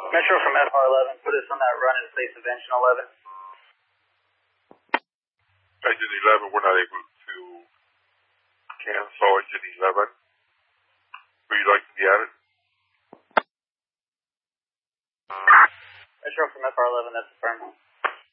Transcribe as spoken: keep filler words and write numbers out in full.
Metro from F R eleven, put us on that run in place of engine eleven. Engine eleven, we're not able to cancel engine eleven. Would you like to be added? Metro from F R eleven, that's affirmed.